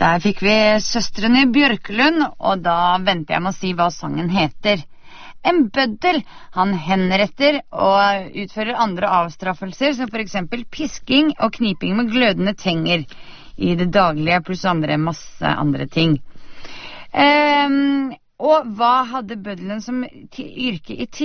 Der fikk vi Søstrene Bjørklund, og da venter jeg med å si hva sangen heter. En bøddel, han henretter og utfører andre avstraffelser, som for eksempel pisking og kniping med glødende tenger i det daglige, pluss masse andre ting. Og hva hadde bøddelen som yrke i